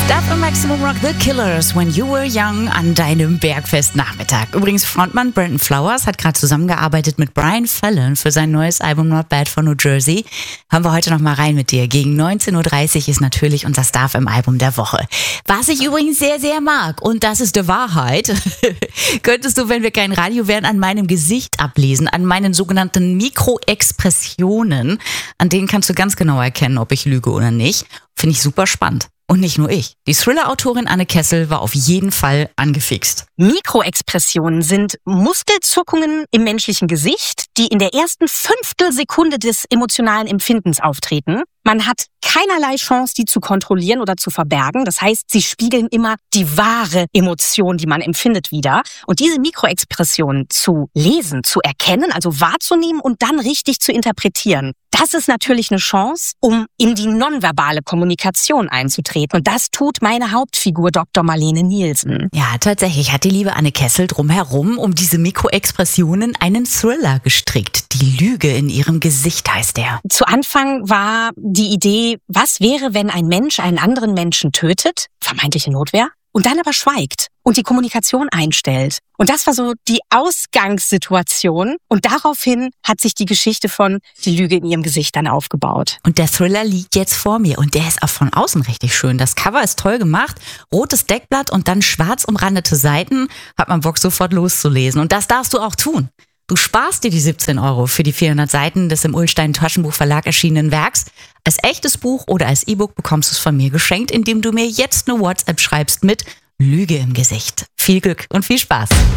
Stuff im Maximum Rock, The Killers, When You Were Young an deinem Bergfestnachmittag. Übrigens, Frontmann Brandon Flowers hat gerade zusammengearbeitet mit Brian Fallon für sein neues Album Not Bad von New Jersey. Hören wir heute noch mal rein mit dir. Gegen 19.30 Uhr ist natürlich unser Stuff im Album der Woche. Was ich übrigens sehr, sehr mag, und das ist die Wahrheit, könntest du, wenn wir kein Radio wären, an meinem Gesicht ablesen, an meinen sogenannten Mikroexpressionen. An denen kannst du ganz genau erkennen, ob ich lüge oder nicht. Finde ich super spannend. Und nicht nur ich. Die Thriller-Autorin Anne Kessel war auf jeden Fall angefixt. Mikroexpressionen sind Muskelzuckungen im menschlichen Gesicht, die in der ersten Fünftelsekunde des emotionalen Empfindens auftreten. Man hat keinerlei Chance, die zu kontrollieren oder zu verbergen. Das heißt, sie spiegeln immer die wahre Emotion, die man empfindet, wider. Und diese Mikroexpressionen zu lesen, zu erkennen, also wahrzunehmen und dann richtig zu interpretieren, das ist natürlich eine Chance, um in die nonverbale Kommunikation einzutreten. Und das tut meine Hauptfigur Dr. Marlene Nielsen. Ja, tatsächlich hat die liebe Anne Kessel drumherum um diese Mikroexpressionen einen Thriller gestrickt. Die Lüge in ihrem Gesicht heißt er. Zu Anfang war die Idee, was wäre, wenn ein Mensch einen anderen Menschen tötet, vermeintliche Notwehr, und dann aber schweigt und die Kommunikation einstellt. Und das war so die Ausgangssituation. Und daraufhin hat sich die Geschichte von Die Lüge in ihrem Gesicht dann aufgebaut. Und der Thriller liegt jetzt vor mir und der ist auch von außen richtig schön. Das Cover ist toll gemacht, rotes Deckblatt und dann schwarz umrandete Seiten. Hat man Bock, sofort loszulesen. Und das darfst du auch tun. Du sparst dir die 17 € für die 400 Seiten des im Ullstein Taschenbuch Verlag erschienenen Werks. Als echtes Buch oder als E-Book bekommst du es von mir geschenkt, indem du mir jetzt eine WhatsApp schreibst mit Lüge im Gesicht. Viel Glück und viel Spaß.